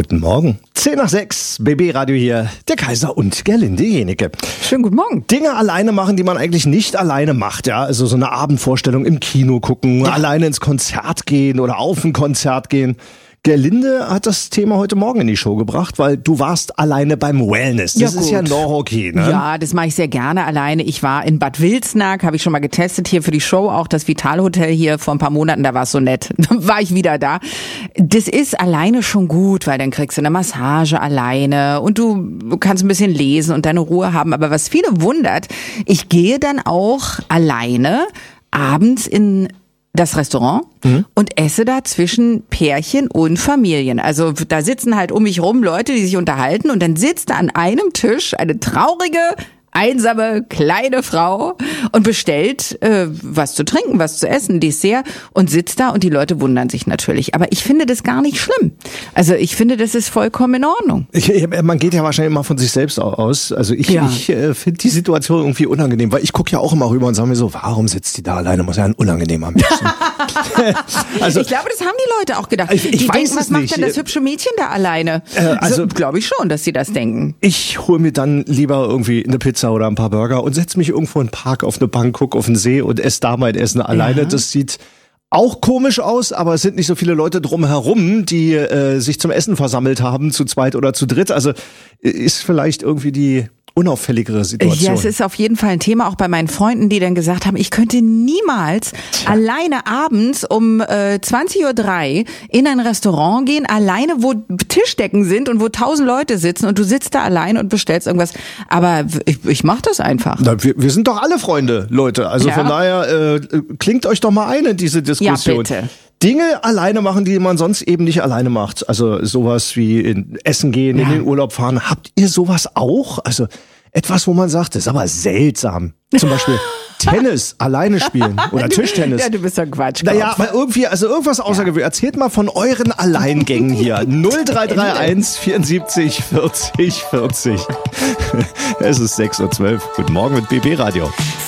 Guten Morgen. 10:06, BB Radio hier, der Kaiser und Gerlinde Jenecke. Schönen guten Morgen. Dinge alleine machen, die man eigentlich nicht alleine macht, ja. Also so eine Abendvorstellung im Kino gucken, alleine ins Konzert gehen oder auf ein Konzert gehen. Gerlinde hat das Thema heute Morgen in die Show gebracht, weil du warst alleine beim Wellness. Das ist ja noch okay, ne? Ja, das mache ich sehr gerne alleine. Ich war in Bad Wilsnack, habe ich schon mal getestet, hier für die Show, auch das Vital-Hotel hier vor ein paar Monaten, da war es so nett. Dann war ich wieder da. Das ist alleine schon gut, weil dann kriegst du eine Massage alleine und du kannst ein bisschen lesen und deine Ruhe haben. Aber was viele wundert, ich gehe dann auch alleine abends in das Restaurant und esse da zwischen Pärchen und Familien. Also da sitzen halt um mich rum Leute, die sich unterhalten und dann sitzt da an einem Tisch eine traurige, einsame, kleine Frau und bestellt was zu trinken, was zu essen, Dessert und sitzt da und die Leute wundern sich natürlich. Aber ich finde das gar nicht schlimm. Also ich finde, das ist vollkommen in Ordnung. Man geht ja wahrscheinlich immer von sich selbst aus. Also ich finde die Situation irgendwie unangenehm, weil ich gucke ja auch immer rüber und sage mir so, warum sitzt die da alleine? Muss ja ein unangenehmer Mensch sein. Also, ich glaube, das haben die Leute auch gedacht. Ich die weiß denken, was es macht nicht. denn das hübsche Mädchen da alleine? Also glaube ich schon, dass sie das denken. Ich hole mir dann lieber irgendwie eine Pizza oder ein paar Burger und setze mich irgendwo in den Park auf eine Bank, gucke auf den See und esse da mein Essen alleine. Ja. Das sieht auch komisch aus, aber es sind nicht so viele Leute drumherum, die sich zum Essen versammelt haben, zu zweit oder zu dritt. Also ist vielleicht irgendwie die unauffälligere Situation. Ja, es ist auf jeden Fall ein Thema, auch bei meinen Freunden, die dann gesagt haben, ich könnte niemals alleine abends um 20:03 Uhr in ein Restaurant gehen, alleine, wo Tischdecken sind und wo 1000 Leute sitzen und du sitzt da allein und bestellst irgendwas. Aber ich mach das einfach. Na, wir sind doch alle Freunde, Leute. Also von daher klingt euch doch mal ein in diese Diskussion. Ja, bitte. Dinge alleine machen, die man sonst eben nicht alleine macht. Also sowas wie in Essen gehen, in den Urlaub fahren. Habt ihr sowas auch? Also etwas, wo man sagt, das ist aber seltsam. Zum Beispiel Tennis alleine spielen oder Tischtennis. Ja, du bist doch ein Quatsch. Naja, aber irgendwie, also irgendwas außergewöhnliches. Erzählt mal von euren Alleingängen hier. 0331 74 40 40. Es ist 6:12 Uhr. Guten Morgen mit BB Radio.